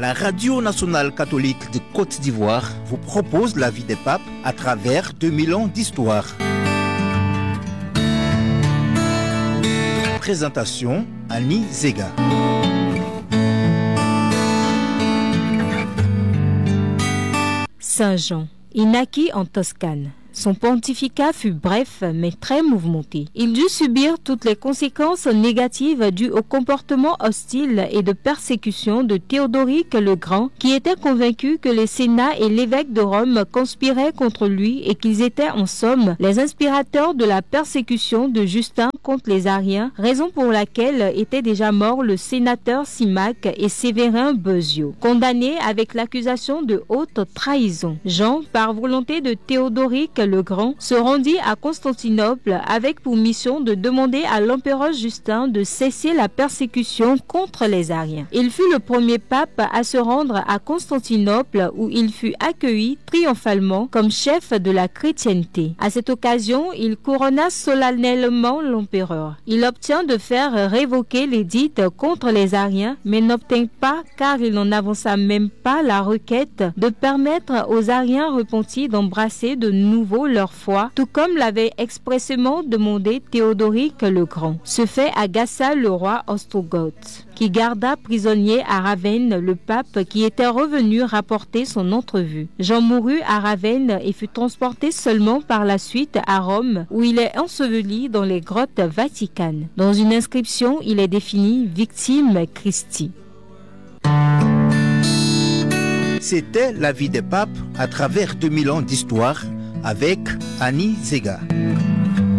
La Radio nationale catholique de Côte d'Ivoire vous propose la vie des papes à travers 2000 ans d'histoire. Présentation Annie Zega. Saint Jean, il naquit en Toscane. Son pontificat fut bref mais très mouvementé. Il dut subir toutes les conséquences négatives dues au comportement hostile et de persécution de Théodoric le Grand, qui était convaincu que le Sénat et l'évêque de Rome conspiraient contre lui et qu'ils étaient en somme les inspirateurs de la persécution de Justin contre les Ariens, raison pour laquelle étaient déjà morts le sénateur Symaque et Séverin Beuziot, condamnés avec l'accusation de haute trahison. Jean, par volonté de Théodoric le Grand, se rendit à Constantinople avec pour mission de demander à l'empereur Justin de cesser la persécution contre les Ariens. Il fut le premier pape à se rendre à Constantinople où il fut accueilli triomphalement comme chef de la chrétienté. À cette occasion, il couronna solennellement l'empereur. Il obtint de faire révoquer l'édit contre les Ariens, mais n'obtint pas, car il n'en avança même pas la requête de permettre aux Ariens repentis d'embrasser de nouveau leur foi, tout comme l'avait expressément demandé Théodoric le Grand. Ce fait agaça le roi ostrogoth, qui garda prisonnier à Ravenne le pape qui était revenu rapporter son entrevue. Jean mourut à Ravenne et fut transporté seulement par la suite à Rome, où il est enseveli dans les grottes vaticanes. Dans une inscription, il est défini victime Christi. C'était la vie des papes à travers 2000 ans d'histoire avec Annie Zega.